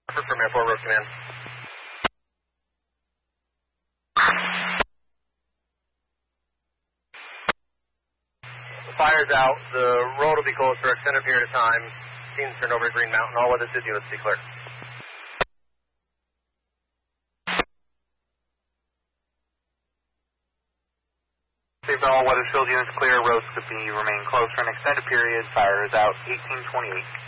From Airport Road Command. The fire's out. The road will be closed for an extended period of time. Scenes turned over to Green Mountain. All weather units be clear. Saved all weather field units clear. Roads to be remain closed for an extended period. Fire is out. 1828.